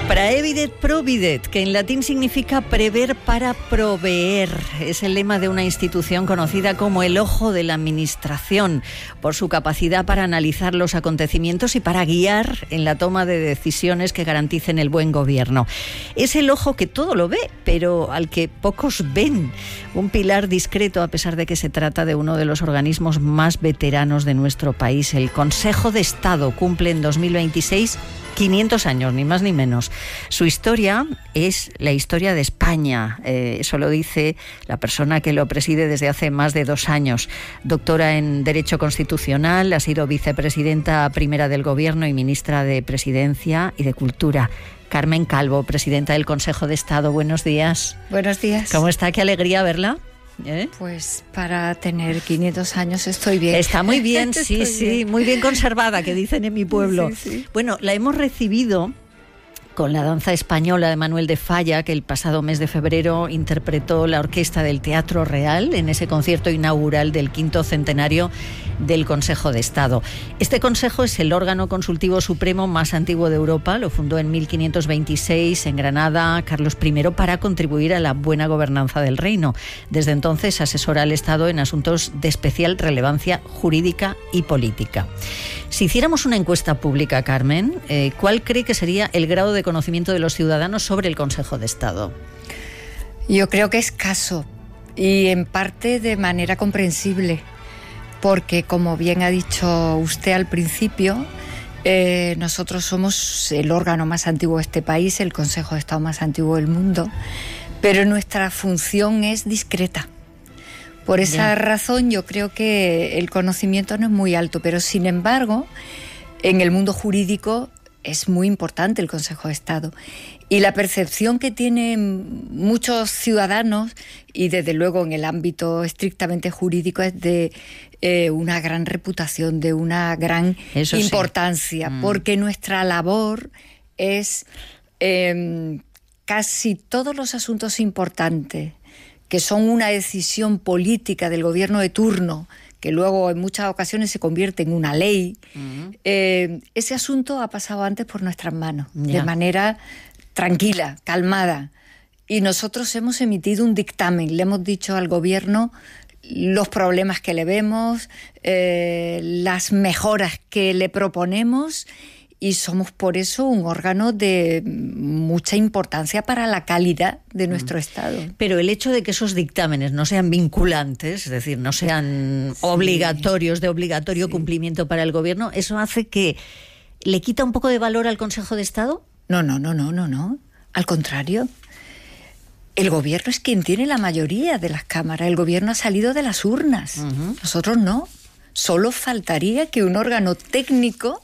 Praevidet providet, que en latín significa prever para proveer. Es el lema de una institución conocida como el ojo de la administración, por su capacidad para analizar los acontecimientos y para guiar en la toma de decisiones que garanticen el buen gobierno. Es el ojo que todo lo ve, pero al que pocos ven. Un pilar discreto, a pesar de que se trata de uno de los organismos más veteranos de nuestro país. El Consejo de Estado cumple en 2026 500 años, ni más ni menos. Su historia es la historia de España. Eso lo dice la persona que lo preside desde hace más de 2 años. Doctora en Derecho Constitucional, ha sido vicepresidenta primera del Gobierno y ministra de Presidencia y de Cultura. Carmen Calvo, presidenta del Consejo de Estado. Buenos días. Buenos días. ¿Cómo está? Qué alegría verla. Pues para tener 500 años estoy bien. Está muy bien, sí, muy bien conservada, que dicen en mi pueblo. Sí. Bueno, la hemos recibido con la danza española de Manuel de Falla, que el pasado mes de febrero interpretó la Orquesta del Teatro Real en ese concierto inaugural del 5º centenario del Consejo de Estado. Este consejo es el órgano consultivo supremo más antiguo de Europa. Lo fundó en 1526 en Granada Carlos I para contribuir a la buena gobernanza del reino. Desde entonces asesora al Estado en asuntos de especial relevancia jurídica y política. Si hiciéramos una encuesta pública, Carmen, ¿cuál cree que sería el grado de conocimiento de los ciudadanos sobre el Consejo de Estado? Yo creo que escaso y en parte de manera comprensible, porque como bien ha dicho usted al principio, nosotros somos el órgano más antiguo de este país, el Consejo de Estado más antiguo del mundo, pero nuestra función es discreta. Por esa razón yo creo que el conocimiento no es muy alto, pero sin embargo, en el mundo jurídico es muy importante el Consejo de Estado. Y la percepción que tienen muchos ciudadanos, y desde luego en el ámbito estrictamente jurídico, es de una gran reputación, de una gran importancia, porque nuestra labor es casi todos los asuntos importantes que son una decisión política del gobierno de turno, que luego en muchas ocasiones se convierte en una ley, ese asunto ha pasado antes por nuestras manos, de manera tranquila, calmada. Y nosotros hemos emitido un dictamen, le hemos dicho al gobierno los problemas que le vemos, las mejoras que le proponemos, y somos por eso un órgano de mucha importancia para la calidad de nuestro Estado. Pero el hecho de que esos dictámenes no sean vinculantes, es decir, no sean obligatorios, de obligatorio cumplimiento para el gobierno, ¿eso hace que le quita un poco de valor al Consejo de Estado? No. Al contrario. El gobierno es quien tiene la mayoría de las cámaras. El gobierno ha salido de las urnas. Nosotros no. Solo faltaría que un órgano técnico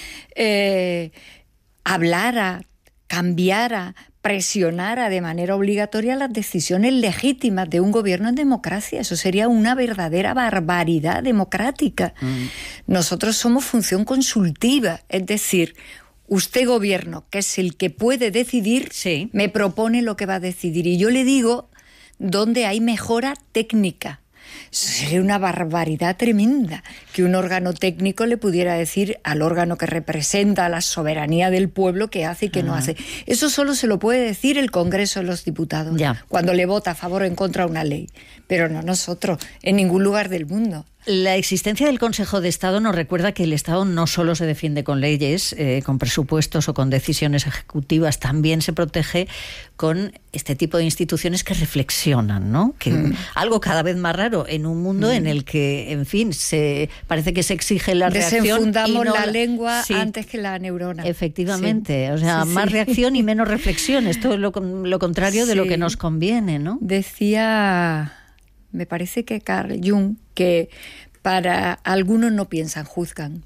hablara, cambiara, presionara de manera obligatoria las decisiones legítimas de un gobierno en democracia. Eso sería una verdadera barbaridad democrática. Nosotros somos función consultiva, es decir, usted gobierno, que es el que puede decidir, me propone lo que va a decidir y yo le digo dónde hay mejora técnica. Sería una barbaridad tremenda que un órgano técnico le pudiera decir al órgano que representa la soberanía del pueblo qué hace y qué no hace. Eso solo se lo puede decir el Congreso de los Diputados, cuando le vota a favor o en contra una ley, pero no nosotros, en ningún lugar del mundo. La existencia del Consejo de Estado nos recuerda que el Estado no solo se defiende con leyes, con presupuestos o con decisiones ejecutivas, también se protege con este tipo de instituciones que reflexionan, ¿no? Que algo cada vez más raro en un mundo en el que, en fin, parece que se exige la reacción. Desenfundamos la lengua antes que la neurona. Efectivamente, o sea, más reacción y menos reflexión. Esto es lo contrario de lo que nos conviene, ¿no? Decía, me parece que Carl Jung, que para algunos no piensan, juzgan.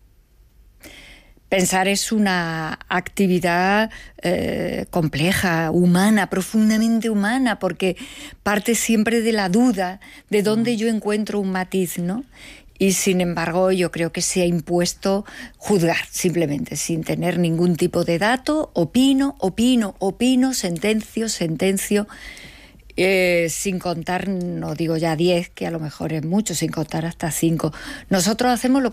Pensar es una actividad compleja, humana, profundamente humana, porque parte siempre de la duda de dónde yo encuentro un matiz, ¿no? Y sin embargo yo creo que se ha impuesto juzgar, simplemente, sin tener ningún tipo de dato. Opino, sentencio. Sin contar, no digo ya 10, que a lo mejor es mucho, sin contar hasta 5. Nosotros hacemos lo